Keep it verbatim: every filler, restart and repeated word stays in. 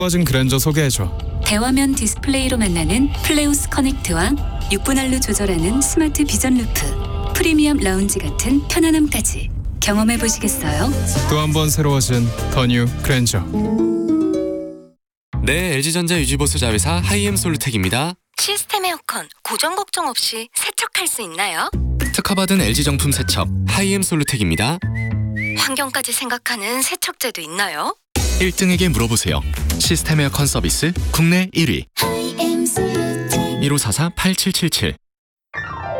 꺼진 그랜저 소개해줘. 대화면 디스플레이로 만나는 플레우스 커넥트와 육 분할로 조절하는 스마트 비전 루프, 프리미엄 라운지 같은 편안함까지 경험해 보시겠어요? 또 한 번 새로워진 더 뉴 그랜저. 네, 엘지전자 유지보수 자회사 하이엠솔루텍입니다. 시스템 에어컨 고정 걱정 없이 세척할 수 있나요? 특허받은 엘지 정품 세척 하이엠솔루텍입니다. 환경까지 생각하는 세척제도 있나요? 일 등에게 물어보세요. 시스템 에어컨 서비스 국내 일 위 일오사사 팔칠칠칠